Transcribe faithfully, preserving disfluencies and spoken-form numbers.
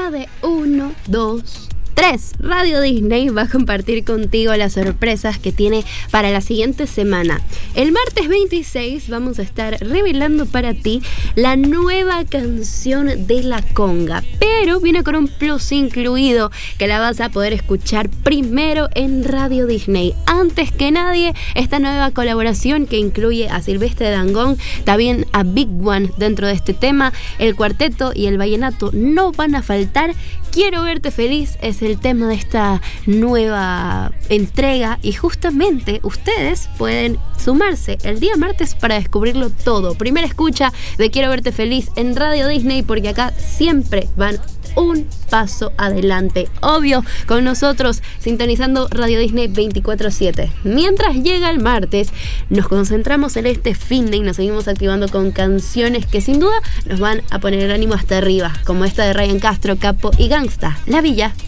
cuenta de uno, dos, tres. Radio Disney va a compartir contigo las sorpresas que tiene para la siguiente semana. El martes veintiséis vamos a estar revelando para ti la nueva canción de La Conga, pero viene con un plus incluido que la vas a poder escuchar primero en Radio Disney. Antes que nadie, esta nueva colaboración que incluye a Silvestre Dangond, también a Big One dentro de este tema. El cuarteto y el vallenato no van a faltar. Quiero verte feliz es el tema de esta nueva entrega y justamente ustedes pueden sumarse el día martes para descubrirlo todo. Primera escucha de Quiero verte feliz en Radio Disney, porque acá siempre van un paso adelante. Obvio, con nosotros sintonizando Radio Disney veinticuatro siete. Mientras llega el martes, nos concentramos en este finde y nos seguimos activando con canciones que sin duda nos van a poner el ánimo hasta arriba, como esta de Ryan Castro, Capo y Gangsta, La Villa.